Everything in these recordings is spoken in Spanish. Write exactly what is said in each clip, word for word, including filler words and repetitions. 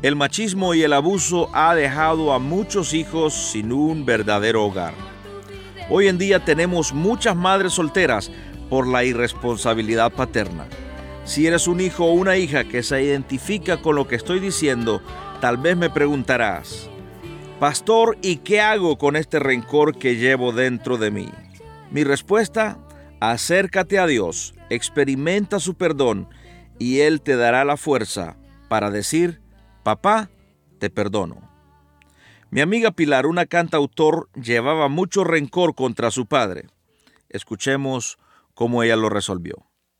El machismo y el abuso ha dejado a muchos hijos sin un verdadero hogar. Hoy en día tenemos muchas madres solteras por la irresponsabilidad paterna. Si eres un hijo o una hija que se identifica con lo que estoy diciendo, tal vez me preguntarás: Pastor, ¿y qué hago con este rencor que llevo dentro de mí? Mi respuesta: acércate a Dios, experimenta su perdón y Él te dará la fuerza para decir: Papá, te perdono. Mi amiga Pilar, una cantautor, llevaba mucho rencor contra su padre. Escuchemos cómo ella lo resolvió.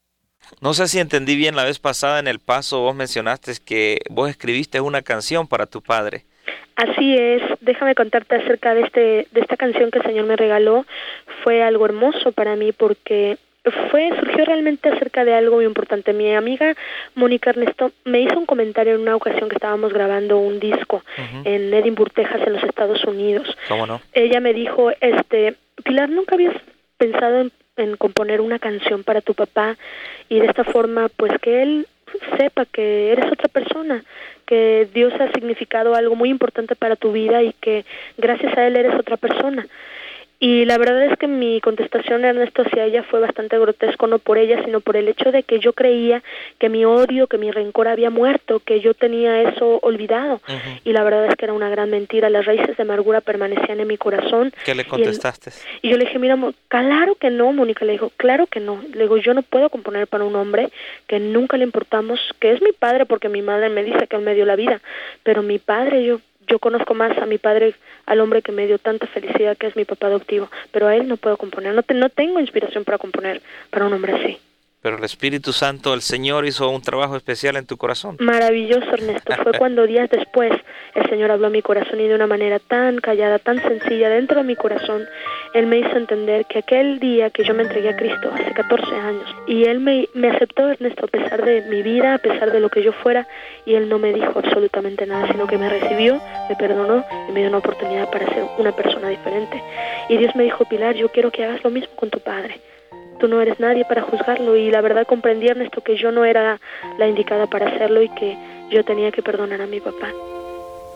No sé si entendí bien la vez pasada en El Paso, vos mencionaste que vos escribiste una canción para tu padre. Así es, déjame contarte acerca de, este, de esta canción que el Señor me regaló. Fue algo hermoso para mí porque fue surgió realmente acerca de algo muy importante. Mi amiga Mónica Ernesto me hizo un comentario en una ocasión que estábamos grabando un disco uh-huh. en Edinburgh, Texas, en los Estados Unidos. ¿Cómo no? Ella me dijo, este, Pilar, ¿nunca habías pensado en, en componer una canción para tu papá y de esta forma, pues, que él sepa que eres otra persona, que Dios ha significado algo muy importante para tu vida y que gracias a Él eres otra persona? Y la verdad es que mi contestación, Ernesto, hacia ella fue bastante grotesco, no por ella, sino por el hecho de que yo creía que mi odio, que mi rencor había muerto, que yo tenía eso olvidado. Uh-huh. Y la verdad es que era una gran mentira. Las raíces de amargura permanecían en mi corazón. ¿Qué le contestaste? Y, el, y yo le dije, mira, claro que no, Mónica. Le dijo, claro que no. Le digo, yo no puedo componer para un hombre que nunca le importamos, que es mi padre, porque mi madre me dice que él me dio la vida. Pero mi padre, yo... Yo conozco más a mi padre, al hombre que me dio tanta felicidad, que es mi papá adoptivo, pero a él no puedo componer, no, te, no tengo inspiración para componer para un hombre así. Pero el Espíritu Santo, el Señor, hizo un trabajo especial en tu corazón. Maravilloso, Ernesto. Fue cuando días después el Señor habló a mi corazón y de una manera tan callada, tan sencilla, dentro de mi corazón, Él me hizo entender que aquel día que yo me entregué a Cristo, hace catorce años, y Él me, me aceptó, Ernesto, a pesar de mi vida, a pesar de lo que yo fuera, y Él no me dijo absolutamente nada, sino que me recibió, me perdonó y me dio una oportunidad para ser una persona diferente. Y Dios me dijo, Pilar, yo quiero que hagas lo mismo con tu padre. Tú no eres nadie para juzgarlo, y la verdad comprendí, Ernesto, que yo no era la indicada para hacerlo y que yo tenía que perdonar a mi papá.